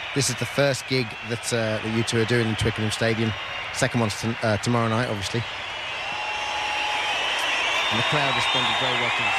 This is the first gig that you two are doing in Twickenham Stadium. Second one's tomorrow night, obviously. And the crowd responded very well to the